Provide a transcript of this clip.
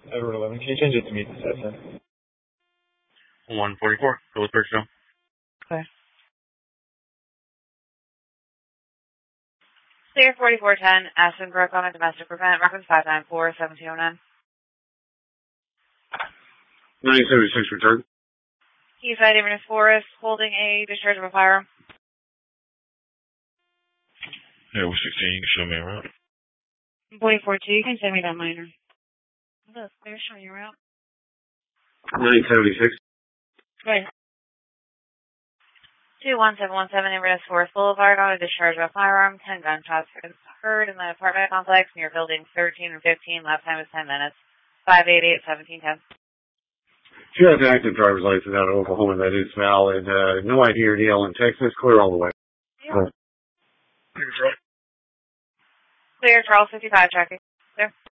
Edward 11, can you change it to meet the Cessna? 144, go with Birchville. Okay. Clear 4410, Aspen Brook on a domestic prevent, reference 594-1709. 976 return. Quayside Inverness Forest, holding a discharge of a firearm. Yeah, 16, show me a route. 44-2, you can send me that minor. Look, they're showing you around. 976. Right. 21717 Inverness Forest Boulevard on a discharge of a firearm. 10 gunshots heard in the apartment complex near buildings 13 and 15. Last time was 10 minutes. 588-1710. She has an active driver's license out of Oklahoma that is valid. No ID or DL in Texas. Clear all the way. Yeah. Clear Charles 55 tracking.